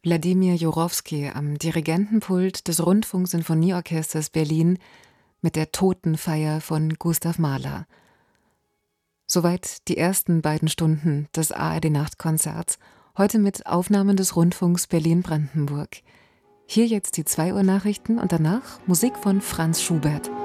Wladimir Jurowski am Dirigentenpult des Rundfunksinfonieorchesters Berlin mit der Totenfeier von Gustav Mahler. Soweit die ersten beiden Stunden des ARD-Nachtkonzerts, heute mit Aufnahmen des Rundfunks Berlin-Brandenburg. Hier jetzt die 2 Uhr Nachrichten und danach Musik von Franz Schubert.